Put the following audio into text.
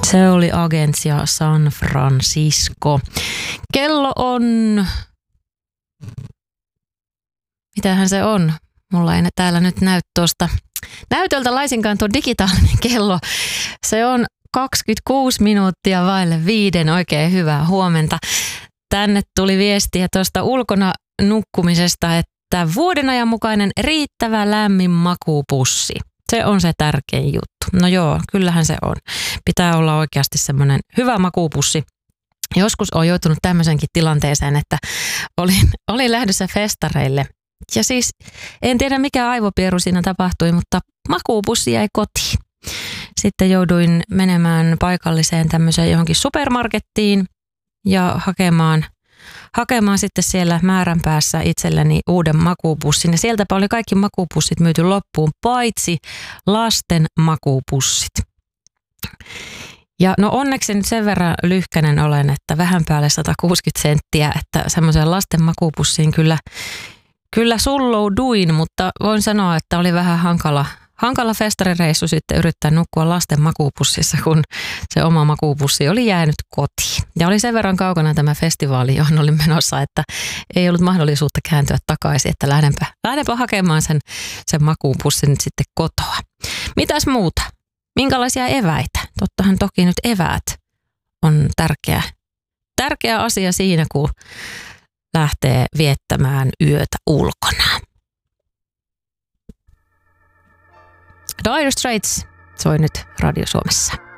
Se oli Agencia San Francisco. Kello on... Mitähän se on? Mulla ei täällä nyt näy tuosta näytöltä laisinkaan tuo digitaalinen kello. Se on 26 minuuttia vaille 5. Oikein hyvää huomenta. Tänne tuli viestiä tuosta ulkona nukkumisesta, että vuodenajan mukainen riittävä lämmin makuupussi. Se on se tärkein juttu. No joo, kyllähän se on. Pitää olla oikeasti semmoinen hyvä makuupussi. Joskus olen joutunut tämmöisenkin tilanteeseen, että olin lähdössä festareille. Ja siis en tiedä mikä aivopieru siinä tapahtui, mutta makuupussi jäi kotiin. Sitten jouduin menemään paikalliseen tämmöiseen johonkin supermarkettiin ja hakemaan sitten siellä määränpäässä itselleni uuden makuupussin. Ja sieltäpä oli kaikki makuupussit myyty loppuun, paitsi lasten makuupussit. Ja no onneksi nyt sen verran lyhkänen olen, että vähän päälle 160 senttiä, että semmoisen lasten makuupussiin kyllä sullouduin, mutta voin sanoa, että oli vähän hankala festarireissu sitten yrittää nukkua lasten makuupussissa, kun se oma makuupussi oli jäänyt kotiin. Ja oli sen verran kaukana tämä festivaali, johon olin menossa, että ei ollut mahdollisuutta kääntyä takaisin, että lähdenpä hakemaan sen makuupussin nyt sitten kotoa. Mitäs muuta? Minkälaisia eväitä? Tottahan toki nyt eväät on tärkeä asia siinä, kun lähtee viettämään yötä ulkona. Dire Straits soi nyt Radio Suomessa.